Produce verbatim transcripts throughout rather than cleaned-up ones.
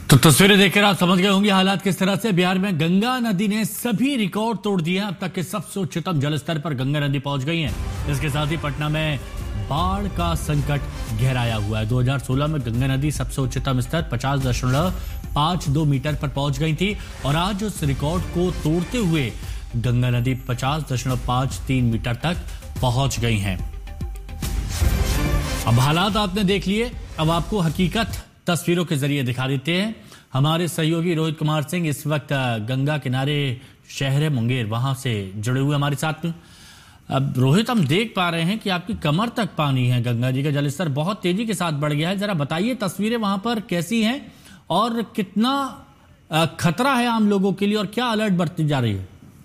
तो तस्वीरें देखकर आप समझ गए होंगे हालात किस तरह से। बिहार में गंगा नदी ने सभी रिकॉर्ड तोड़ दिए हैं। अब तक के सबसे उच्चतम जलस्तर पर गंगा नदी पहुंच गई है। इसके साथ ही पटना में बाढ़ का संकट गहराया हुआ है। दो हज़ार सोलह में गंगा नदी सबसे उच्चतम स्तर पचास दशमलव पांच दो मीटर पर पहुंच गई थी और आज उस रिकॉर्ड को तोड़ते हुए गंगा नदी पचास दशमलव पांच तीन मीटर तक पहुंच गई है। अब हालात आपने देख लिए, अब आपको हकीकत तस्वीरों के जरिए दिखा देते हैं। हमारे सहयोगी रोहित कुमार सिंह इस वक्त गंगा किनारे शहर मुंगेर वहां से जुड़े हुए हमारे साथ में। अब रोहित, हम देख पा रहे हैं कि आपकी कमर तक पानी है। गंगा जी का जलस्तर बहुत तेजी के साथ बढ़ गया है। जरा बताइए तस्वीरें वहां पर कैसी हैं और कितना खतरा है आम लोगों के लिए और क्या अलर्ट बरती जा रही है?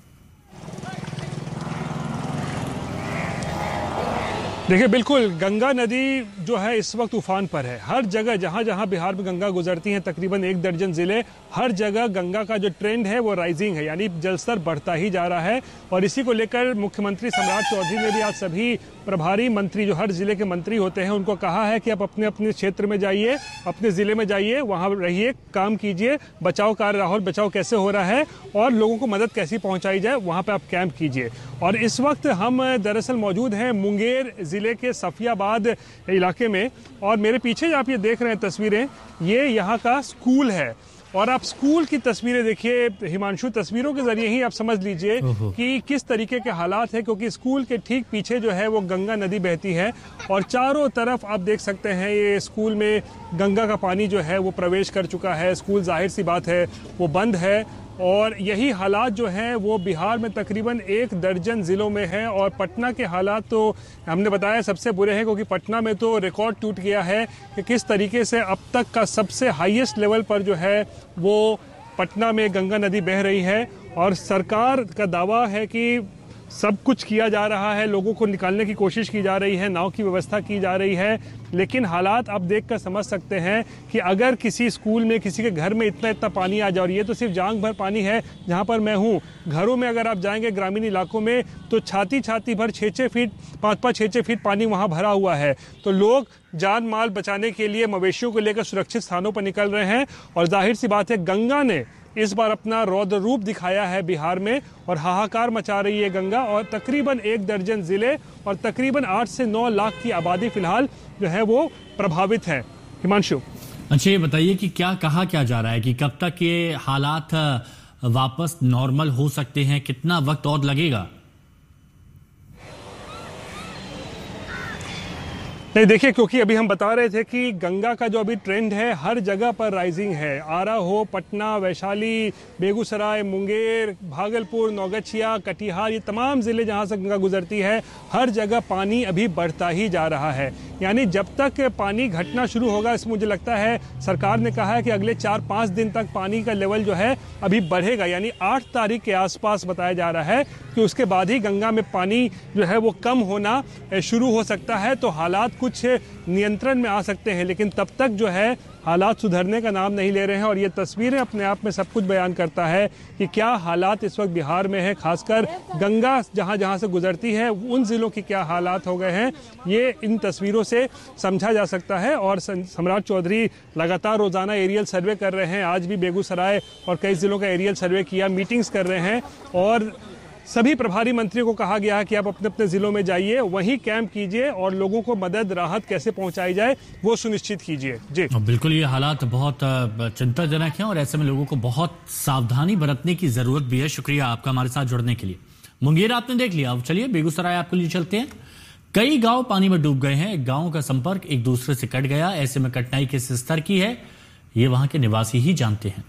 देखिए, बिल्कुल गंगा नदी जो है इस वक्त उफान पर है। हर जगह जहां जहां बिहार में गंगा गुजरती है, तकरीबन एक दर्जन जिले, हर जगह गंगा का जो ट्रेंड है वो राइजिंग है, यानी जलस्तर बढ़ता ही जा रहा है। और इसी को लेकर मुख्यमंत्री सम्राट चौधरी ने भी आज सभी प्रभारी मंत्री जो हर जिले के मंत्री होते हैं उनको कहा है कि आप अपने अपने क्षेत्र में जाइए, अपने जिले में जाइए, वहां रहिए, काम कीजिए, बचाव कार्य, राहुल बचाव कैसे हो रहा है और लोगों को मदद कैसी पहुंचाई जाए, वहां पे आप कैंप कीजिए। और इस वक्त हम दरअसल मौजूद हैं मुंगेर जिले के सफियाबाद इलाके में और मेरे पीछे आप ये देख रहे हैं तस्वीरें, ये यहाँ का स्कूल है। और आप स्कूल की तस्वीरें देखिए हिमांशु, तस्वीरों के जरिए ही आप समझ लीजिए कि किस तरीके के हालात हैं, क्योंकि स्कूल के ठीक पीछे जो है वो गंगा नदी बहती है और चारों तरफ आप देख सकते हैं ये स्कूल में गंगा का पानी जो है वो प्रवेश कर चुका है। स्कूल जाहिर सी बात है वो बंद है और यही हालात जो हैं वो बिहार में तकरीबन एक दर्जन जिलों में है। और पटना के हालात तो हमने बताया सबसे बुरे हैं, क्योंकि पटना में तो रिकॉर्ड टूट गया है कि किस तरीके से अब तक का सबसे हाईएस्ट लेवल पर जो है वो पटना में गंगा नदी बह रही है। और सरकार का दावा है कि सब कुछ किया जा रहा है, लोगों को निकालने की कोशिश की जा रही है, नाव की व्यवस्था की जा रही है, लेकिन हालात आप देखकर समझ सकते हैं कि अगर किसी स्कूल में, किसी के घर में इतना इतना पानी आ जाए, और ये तो सिर्फ जांग भर पानी है जहां पर मैं हूं, घरों में अगर आप जाएंगे ग्रामीण इलाकों में तो छाती छाती भर छः छः फीट पाँच पाँच छः छः फीट पानी वहां भरा हुआ है। तो लोग जान माल बचाने के लिए मवेशियों को लेकर सुरक्षित स्थानों पर निकल रहे हैं। और जाहिर सी बात है गंगा ने इस बार अपना रौद्र रूप दिखाया है बिहार में और हाहाकार मचा रही है गंगा। और तकरीबन एक दर्जन जिले और तकरीबन आठ से नौ लाख की आबादी फिलहाल जो है वो प्रभावित है। हिमांशु, अच्छा ये बताइए कि क्या कहा क्या जा रहा है कि कब तक ये हालात वापस नॉर्मल हो सकते हैं, कितना वक्त और लगेगा? नहीं, देखिए, क्योंकि अभी हम बता रहे थे कि गंगा का जो अभी ट्रेंड है हर जगह पर राइजिंग है। आरा हो, पटना, वैशाली, बेगूसराय, मुंगेर, भागलपुर, नौगछिया, कटिहार, ये तमाम जिले जहां से गंगा गुजरती है हर जगह पानी अभी बढ़ता ही जा रहा है। यानी जब तक पानी घटना शुरू होगा, इसमें मुझे लगता है सरकार ने कहा है कि अगले चार पाँच दिन तक पानी का लेवल जो है अभी बढ़ेगा। यानी आठ तारीख के आसपास बताया जा रहा है कि उसके बाद ही गंगा में पानी जो है वो कम होना शुरू हो सकता है, तो हालात कुछ नियंत्रण में आ सकते हैं। लेकिन तब तक जो है हालात सुधरने का नाम नहीं ले रहे हैं। और ये तस्वीरें अपने आप में सब कुछ बयान करता है कि क्या हालात इस वक्त बिहार में है, खासकर गंगा जहां जहां से गुजरती है उन जिलों की क्या हालात हो गए हैं, ये इन तस्वीरों से समझा जा सकता है। और सम्राट चौधरी लगातार रोजाना एरियल सर्वे कर रहे हैं। आज भी बेगूसराय और कई जिलों का एरियल सर्वे किया, मीटिंग्स कर रहे हैं और सभी प्रभारी मंत्रियों को कहा गया है कि आप अपने अपने जिलों में जाइए, वहीं कैंप कीजिए और लोगों को मदद राहत कैसे पहुंचाई जाए वो सुनिश्चित कीजिए। जी बिल्कुल, ये हालात बहुत चिंताजनक हैं और ऐसे में लोगों को बहुत सावधानी बरतने की जरूरत भी है। शुक्रिया आपका हमारे साथ जुड़ने के लिए। मुंगेर आपने देख लिया, अब चलिए बेगूसराय आपके लिए चलते हैं। कई गांव पानी में डूब गए हैं, गांव का संपर्क एक दूसरे से कट गया। ऐसे में कठिनाई किस स्तर की है ये वहां के निवासी ही जानते हैं।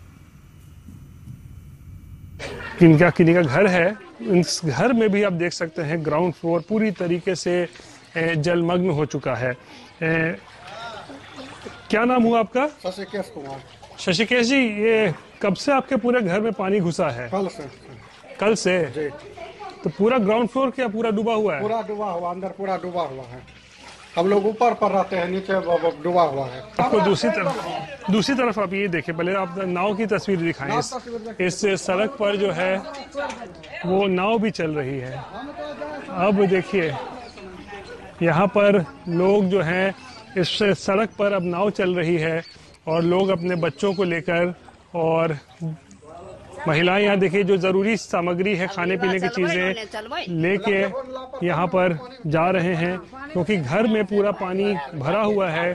किनका किन्हीं का घर है, इस घर में भी आप देख सकते हैं ग्राउंड फ्लोर पूरी तरीके से जलमग्न हो चुका है। ए, क्या नाम हुआ आपका? शशिकेश कुमार। शशिकेश जी, ये कब से आपके पूरे घर में पानी घुसा है? कल से। कल से जी। तो पूरा ग्राउंड फ्लोर क्या पूरा डूबा हुआ है? पूरा डूबा हुआ, अंदर पूरा डूबा हुआ है। हम लोग ऊपर पर रहते हैं, नीचे डूबा हुआ है। आपको दूसरी तरफ दूसरी तरफ आप ये देखिए, पहले आप नाव की तस्वीर दिखाएं। इस, इस सड़क पर जो है वो नाव भी चल रही है। अब देखिए यहाँ पर लोग जो हैं इस सड़क पर अब नाव चल रही है और लोग अपने बच्चों को लेकर और महिलाएं यहाँ देखिए जो ज़रूरी सामग्री है खाने पीने की चीज़ें लेके यहाँ पर जा रहे हैं, क्योंकि घर में पूरा पानी भरा हुआ है।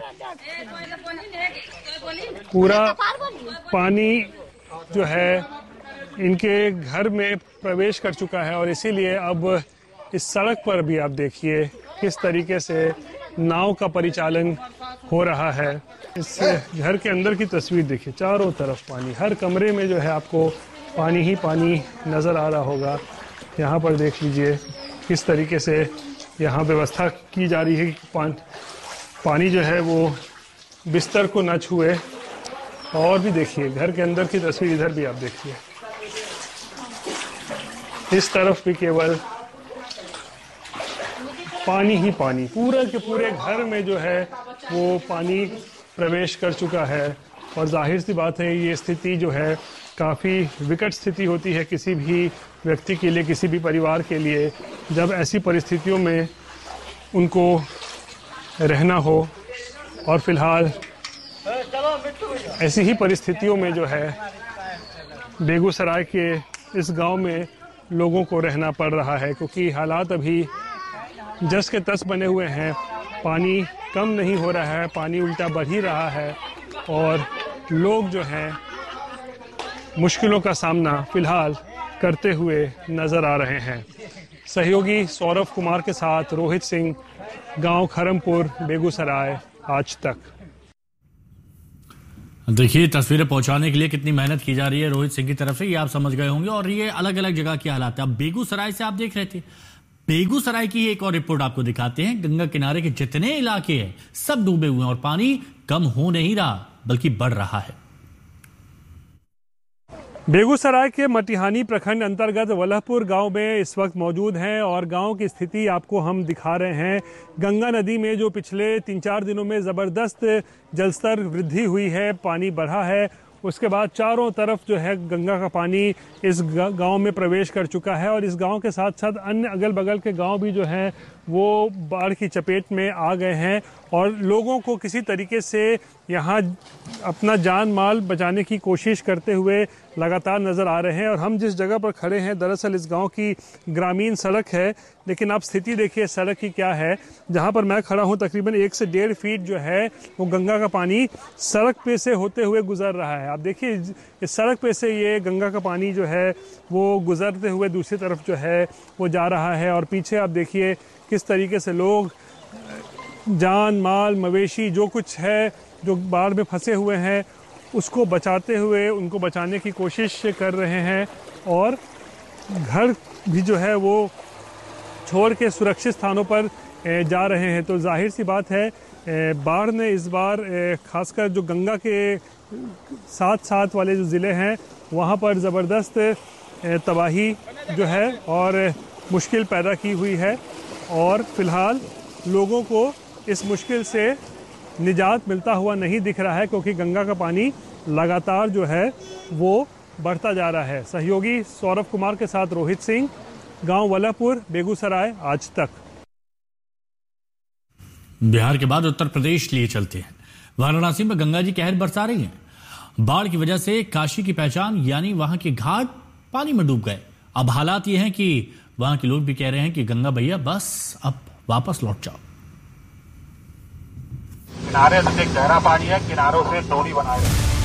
पूरा पानी जो है इनके घर में प्रवेश कर चुका है और इसीलिए अब इस सड़क पर भी आप देखिए किस तरीके से नाव का परिचालन हो रहा है। इस घर के अंदर की तस्वीर देखिए, चारों तरफ पानी, हर कमरे में जो है आपको पानी ही पानी नज़र आ रहा होगा। यहाँ पर देख लीजिए किस तरीके से यहाँ व्यवस्था की जा रही है कि पान, पानी जो है वो बिस्तर को न छुए। और भी देखिए घर के अंदर की तस्वीर, इधर भी आप देखिए, इस तरफ भी केवल पानी ही पानी, पूरे के पूरे घर में जो है वो पानी प्रवेश कर चुका है। और जाहिर सी बात है ये स्थिति जो है काफ़ी विकट स्थिति होती है किसी भी व्यक्ति के लिए, किसी भी परिवार के लिए, जब ऐसी परिस्थितियों में उनको रहना हो। और फिलहाल ऐसी ही परिस्थितियों में जो है बेगूसराय के इस गांव में लोगों को रहना पड़ रहा है, क्योंकि हालात अभी जस के तस बने हुए हैं। पानी कम नहीं हो रहा है, पानी उल्टा बढ़ ही रहा है और लोग जो हैं मुश्किलों का सामना फिलहाल करते हुए नजर आ रहे हैं। सहयोगी सौरभ कुमार के साथ रोहित सिंह, गांव खरमपुर, बेगूसराय, आज तक। देखिए तस्वीरें पहुंचाने के लिए कितनी मेहनत की जा रही है रोहित सिंह की तरफ से, ये आप समझ गए होंगे। और ये अलग अलग जगह की हालात है। अब बेगूसराय से आप देख रहे थे, बेगूसराय की एक और रिपोर्ट आपको दिखाते हैं। गंगा किनारे के जितने इलाके हैं सब डूबे हुए हैं और पानी कम हो नहीं रहा बल्कि बढ़ रहा है। बेगूसराय के मटिहानी प्रखंड अंतर्गत वल्लभपुर गांव में इस वक्त मौजूद हैं और गांव की स्थिति आपको हम दिखा रहे हैं। गंगा नदी में जो पिछले तीन चार दिनों में ज़बरदस्त जलस्तर वृद्धि हुई है, पानी बढ़ा है, उसके बाद चारों तरफ जो है गंगा का पानी इस गांव में प्रवेश कर चुका है और इस गांव के साथ साथ अन्य अगल बगल के गांव भी जो हैं वो बाढ़ की चपेट में आ गए हैं और लोगों को किसी तरीके से यहाँ अपना जान माल बचाने की कोशिश करते हुए लगातार नज़र आ रहे हैं। और हम जिस जगह पर खड़े हैं दरअसल इस गांव की ग्रामीण सड़क है, लेकिन आप स्थिति देखिए सड़क की क्या है। जहां पर मैं खड़ा हूं तकरीबन एक से डेढ़ फीट जो है वो गंगा का पानी सड़क पे से होते हुए गुजर रहा है। आप देखिए इस सड़क पे से ये गंगा का पानी जो है वो गुजरते हुए दूसरी तरफ जो है वो जा रहा है और पीछे आप देखिए किस तरीके से लोग जान माल मवेशी जो कुछ है जो बाढ़ में फंसे हुए हैं उसको बचाते हुए उनको बचाने की कोशिश कर रहे हैं और घर भी जो है वो छोड़ के सुरक्षित स्थानों पर जा रहे हैं। तो जाहिर सी बात है बाढ़ ने इस बार खासकर जो गंगा के साथ साथ वाले जो ज़िले हैं वहाँ पर ज़बरदस्त तबाही जो है और मुश्किल पैदा की हुई है और फ़िलहाल लोगों को इस मुश्किल से निजात मिलता हुआ नहीं दिख रहा है, क्योंकि गंगा का पानी लगातार जो है वो बढ़ता जा रहा है। सहयोगी सौरभ कुमार के साथ रोहित सिंह, गांव वल्लभपुर, बेगूसराय, आज तक। बिहार के बाद उत्तर प्रदेश लिए चलते हैं। वाराणसी में गंगा जी कहर बरसा रही हैं। बाढ़ की वजह से काशी की पहचान यानी वहां के घाट पानी में डूब गए। अब हालात ये हैं कि वहां के लोग भी कह रहे हैं कि गंगा भैया बस अब वापस लौट जाओ। किनारे से गहरा पानी है, किनारों से डोरी बनाए